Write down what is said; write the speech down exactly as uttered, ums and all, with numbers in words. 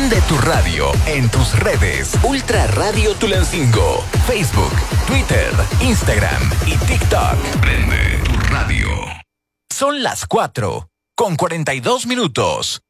Prende tu radio en tus redes. Ultra Radio Tulancingo. Facebook, Twitter, Instagram y TikTok. Prende tu radio. Son las cuatro con cuarenta y dos minutos.